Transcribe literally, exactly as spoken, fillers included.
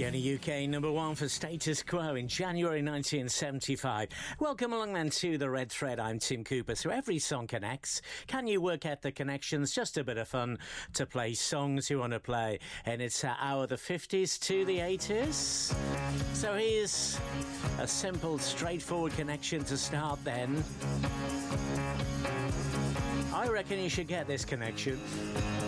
The only U K number one for Status Quo in January nineteen seventy-five. Welcome along then to The Red Thread. I'm Tim Cooper. So every song connects. Can you work out the connections? Just a bit of fun to play songs you want to play. And it's uh, our the fifties to the eighties. So here's a simple, straightforward connection to start then. I reckon you should get this connection.